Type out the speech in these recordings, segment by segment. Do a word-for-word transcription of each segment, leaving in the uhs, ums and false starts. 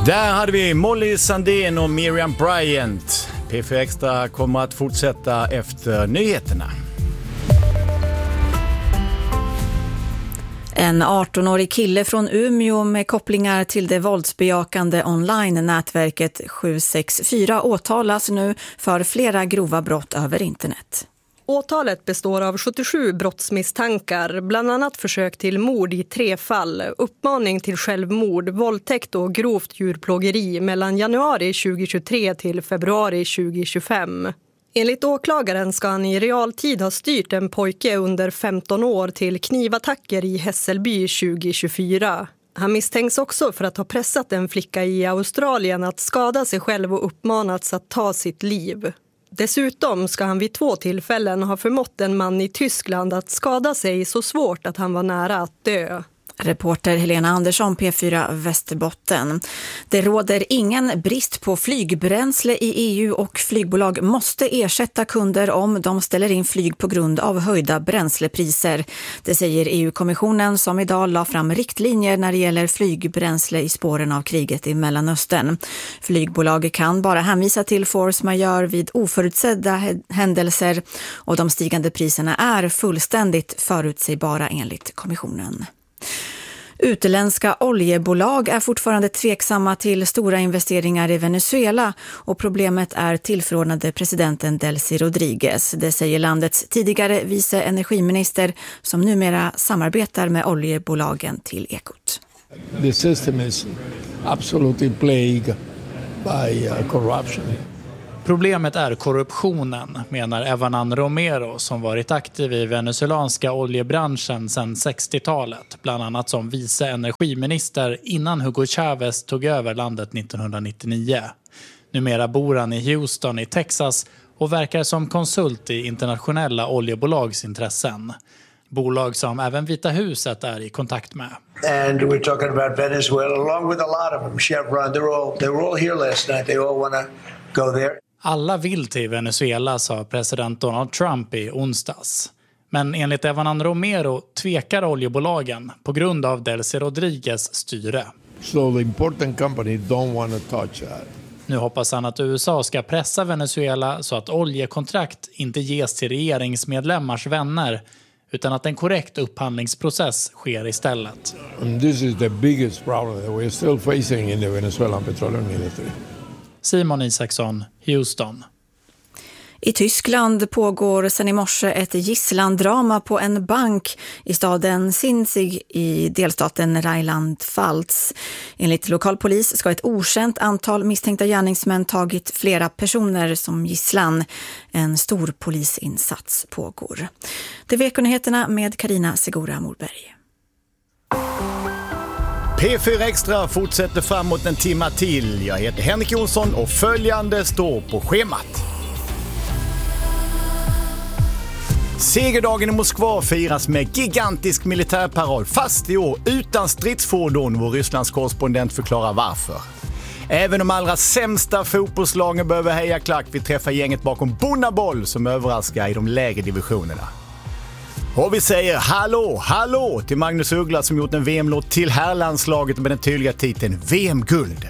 Där hade vi Molly Sandén och Miriam Bryant. P fyra Extra kommer att fortsätta efter nyheterna. En arton-årig kille från Umeå med kopplingar till det våldsbejakande online-nätverket sju sex fyra åtalas nu för flera grova brott över internet. Åtalet består av sjuttiosju brottsmisstankar, bland annat försök till mord i tre fall, uppmaning till självmord, våldtäkt och grovt djurplågeri mellan januari tjugohundratjugotre till februari tjugohundratjugofem. Enligt åklagaren ska han i realtid ha styrt en pojke under femton år till knivattacker i Hässelby tjugohundratjugofyra. Han misstänks också för att ha pressat en flicka i Australien att skada sig själv och uppmanats att ta sitt liv. Dessutom ska han vid två tillfällen ha förmått en man i Tyskland att skada sig så svårt att han var nära att dö. Reporter Helena Andersson, P fyra Västerbotten. Det råder ingen brist på flygbränsle i E U och flygbolag måste ersätta kunder om de ställer in flyg på grund av höjda bränslepriser. Det säger E U-kommissionen som idag la fram riktlinjer när det gäller flygbränsle i spåren av kriget i Mellanöstern. Flygbolag kan bara hänvisa till force majeure vid oförutsedda händelser och de stigande priserna är fullständigt förutsägbara enligt kommissionen. Utländska oljebolag är fortfarande tveksamma till stora investeringar i Venezuela och problemet är tillförordnade presidenten Delcy Rodríguez. Det säger landets tidigare vice energiminister som numera samarbetar med oljebolagen till Ekot. The system is absolutely plagued by uh, corruption. Problemet är korruptionen, menar Evanan Romero som varit aktiv i venezuelanska oljebranschen sedan sextiotalet, bland annat som vice energiminister innan Hugo Chavez tog över landet nittonhundranittionio. Numera bor han i Houston i Texas och verkar som konsult i internationella oljebolags intressen. Bolag som även Vita huset är i kontakt med. And we're talking about Venezuela along with a lot of them. Chevron, they're all, they were all here last night. They all want to go there. Alla vill till Venezuela, sa president Donald Trump i onsdags. Men enligt Evanan Romero tvekar oljebolagen på grund av Delcy Rodríguez styre. So the important company don't want to touch that. Nu hoppas han att U S A ska pressa Venezuela så att oljekontrakt inte ges till regeringsmedlemmars vänner utan att en korrekt upphandlingsprocess sker istället. And this is the biggest problem that we're still facing in the Venezuelan petroleum industry. Simon Isaksson, Houston. I Tyskland pågår sedan i morse ett gisslandrama på en bank i staden Sinzig i delstaten Rheinland-Pfalz. Enligt lokalpolis ska ett okänt antal misstänkta gärningsmän tagit flera personer som gisslan. En stor polisinsats pågår. Det är Vekonyheterna med Carina Segura Morberg. P fyra Extra fortsätter framåt en timma till. Jag heter Henrik Jonsson och följande står på schemat. Segerdagen i Moskva firas med gigantisk militärparad, fast i år utan stridsfordon. Vår Rysslands korrespondent förklarar varför. Även de allra sämsta fotbollslagen behöver heja klack. Vi träffar gänget bakom Bonnaboll som överraskar i de lägre divisionerna. Och vi säger hallå, hallå till Magnus Uggla som gjort en V M-låt till herrlandslaget med den tydliga titeln V M-guld.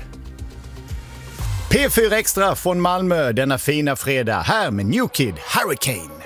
P fyra Extra från Malmö denna fina fredag, här med New Kid Hurricane.